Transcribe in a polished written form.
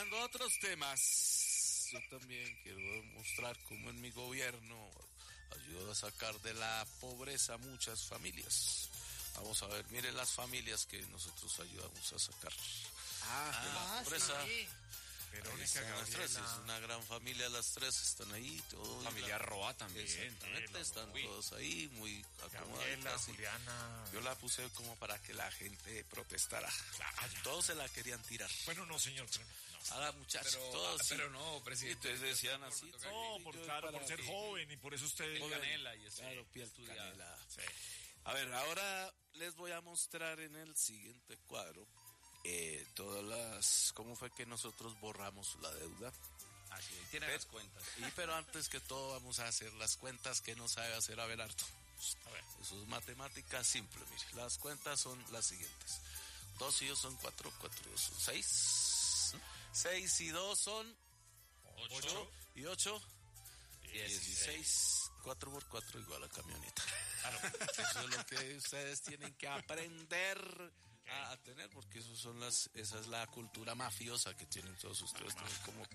pasando a otros temas, yo también quiero mostrar cómo en mi gobierno ayudo a sacar de la pobreza a muchas familias. Vamos a ver, miren las familias que nosotros ayudamos a sacar de la pobreza. Sí. Verónica, las tres, es una gran familia, las tres están ahí. Todo familia Roa también. Exactamente, están todos ahí, muy Gabriela, Juliana. Yo la puse como para que la gente protestara. Todos se la querían tirar. Bueno, no, señor. Ahora, muchachos, todos sí. Pero no, presidente. Entonces decían así. No, por ser joven y por eso usted... Canela y eso. Claro, piel canela. Sí. A ver, ahora les voy a mostrar en el siguiente cuadro todas las... ¿Cómo fue que nosotros borramos la deuda? Así, tiene las cuentas. Pero antes que todo vamos a hacer las cuentas que nos sabe hacer Abelardo. A ver. Eso es matemática simple, mire. Las cuentas son las siguientes. 2 y 2 son 4, 4 y 2 son 6. 6 y 2 son 8. Y 8, 16. 4 por 4 igual a camioneta. Claro. Eso es lo que ustedes tienen que aprender a tener, porque esa es la cultura mafiosa que tienen todos ustedes. Como